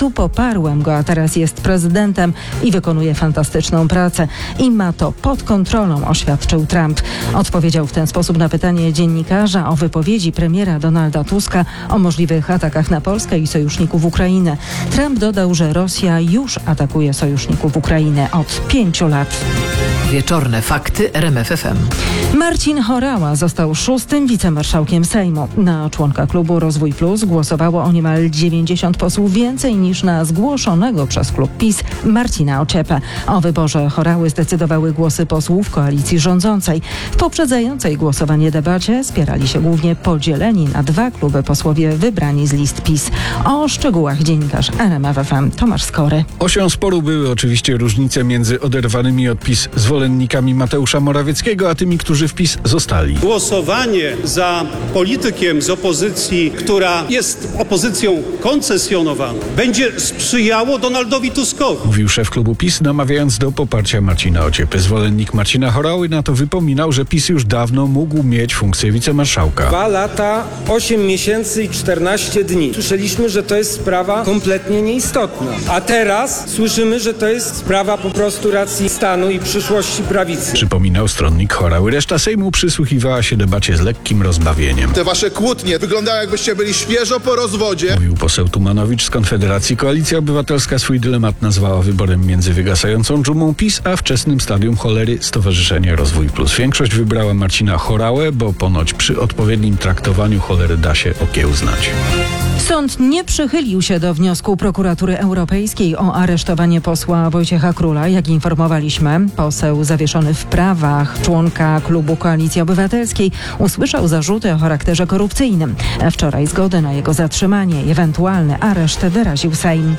lipcu poparłem go, a teraz jest prezydentem i wykonuje fantastyczną pracę. I ma to pod kontrolą, oświadczył Trump. Odpowiedział w ten sposób na pytanie dziennikarza o wypowiedzi premiera Donalda Tuska o możliwych atakach na Polskę i sojuszników Ukrainy. Trump dodał, że Rosja już atakuje sojuszników Ukrainy od 5 lat. Wieczorne fakty RMF FM. Marcin Horała został 6. wicemarszałkiem Sejmu. Na członka klubu Rozwój Plus głosowało o niemal 90 posłów więcej niż na zgłoszonego przez klub PiS Marcina Ociepę. O wyborze Horały zdecydowały głosy posłów koalicji rządzącej. W poprzedzającej głosowanie debacie spierali się głównie podzieleni na 2 kluby posłowie wybrani z list PiS. O szczegółach dziennikarz RMF FM Tomasz Skory. Osią sporu były oczywiście różnice między oderwanymi od PiS zwolennikami Mateusza Morawieckiego, a tymi, którzy w PiS zostali. Głosowanie za politykiem z opozycji, która jest opozycją koncesjonowaną, będzie sprzyjało Donaldowi Tuskowi. Mówił szef klubu PiS, namawiając do poparcia Marcina Ociepy. Zwolennik Marcina Horały na to wypominał, że PiS już dawno mógł mieć funkcję wicemarszałka. 2 lata, 8 miesięcy i 14 dni. Słyszeliśmy, że to jest sprawa kompletnie nieistotna. A teraz słyszymy, że to jest sprawa po prostu racji stanu i przyszłości prawicy. Przypominał stronnik Horały. Reszta Sejmu przysłuchiwała się debacie z lekkim rozbawieniem. Te wasze kłótnie wyglądają, jakbyście byli świeżo po rozwodzie. Mówił poseł Tumanowicz z Konfederacji. Koalicja Obywatelska swój dylemat nazwała wyborem między wygasającą dżumą PiS a wczesnym stadium cholery Stowarzyszenie Rozwój Plus. Większość wybrała Marcina Horałę, bo ponoć przy odpowiednim traktowaniu cholery da się okiełznać. Sąd nie przychylił się do wniosku Prokuratury Europejskiej o aresztowanie posła Wojciecha Króla. Jak informowaliśmy, poseł zawieszony w prawach, członka klubu Koalicji Obywatelskiej, usłyszał zarzuty o charakterze korupcyjnym. Wczoraj zgodę na jego zatrzymanie i ewentualny areszt wyraził Sejm.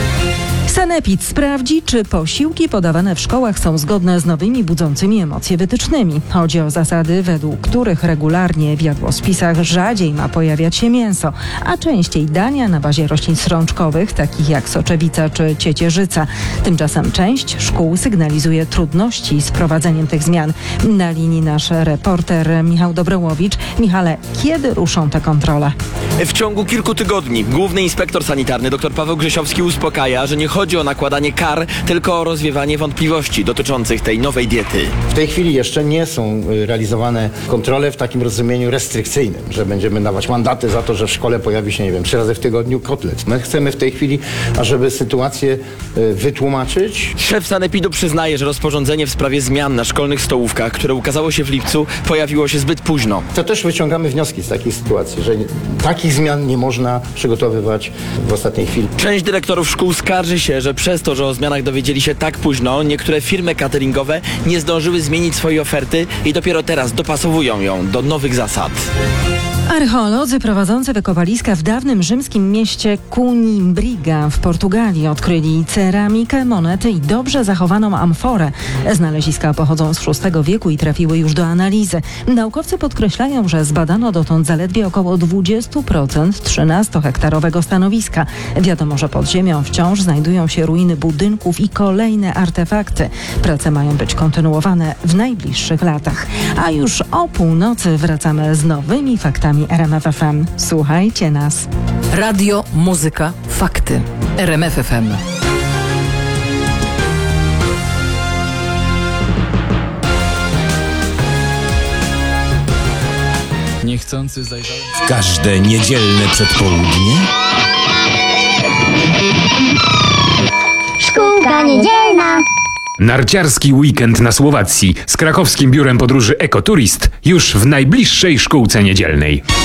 Sanepid sprawdzi, czy posiłki podawane w szkołach są zgodne z nowymi budzącymi emocje wytycznymi. Chodzi o zasady, według których regularnie w jadłospisach rzadziej ma pojawiać się mięso, a częściej dania na bazie roślin strączkowych, takich jak soczewica czy ciecierzyca. Tymczasem część szkół sygnalizuje trudności z wprowadzeniem tych zmian. Na linii nasz reporter Michał Dobrołowicz. Michale, kiedy ruszą te kontrole? W ciągu kilku tygodni główny inspektor sanitarny dr Paweł Grzesiowski uspokaja, że nie chodzi o nakładanie kar, tylko o rozwiewanie wątpliwości dotyczących tej nowej diety. W tej chwili jeszcze nie są realizowane kontrole w takim rozumieniu restrykcyjnym, że będziemy dawać mandaty za to, że w szkole pojawi się, 3 razy w tygodniu kotlet. My chcemy w tej chwili, ażeby sytuację wytłumaczyć. Szef Sanepidu przyznaje, że rozporządzenie w sprawie zmian na szkolnych stołówkach, które ukazało się w lipcu, pojawiło się zbyt późno. To też wyciągamy wnioski z takiej sytuacji, że takich zmian nie można przygotowywać w ostatniej chwili. Część dyrektorów szkół skarży się, że przez to, że o zmianach dowiedzieli się tak późno, niektóre firmy cateringowe nie zdążyły zmienić swojej oferty i dopiero teraz dopasowują ją do nowych zasad. Archeolodzy prowadzący wykopaliska w dawnym rzymskim mieście Coimbra w Portugalii odkryli ceramikę, monety i dobrze zachowaną amforę. Znaleziska pochodzą z VI wieku i trafiły już do analizy. Naukowcy podkreślają, że zbadano dotąd zaledwie około 20% 13-hektarowego stanowiska. Wiadomo, że pod ziemią wciąż znajdują się ruiny budynków i kolejne artefakty. Prace mają być kontynuowane w najbliższych latach. A już o północy wracamy z nowymi faktami RMF FM. Słuchajcie nas. Radio, muzyka, fakty. RMF FM. Niechcący zajrzałem. W każde niedzielne przedpołudnie Szkółka niedzielna. Narciarski weekend na Słowacji z krakowskim biurem podróży Ekoturist już w najbliższej szkółce niedzielnej.